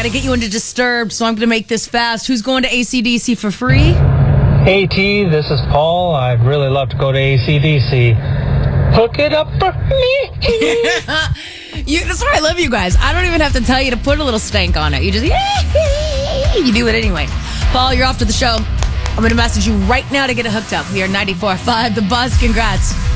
got to get you into Disturbed, so I'm going to make this fast. Who's going to AC/DC for free? Hey, T, this is Paul. I'd really love to go to AC/DC. Hook it up for me. That's why I love you guys. I don't even have to tell you to put a little stank on it. You just, you do it anyway. Paul, you're off to the show. I'm going to message you right now to get it hooked up. We are 94.5 The Buzz. Congrats.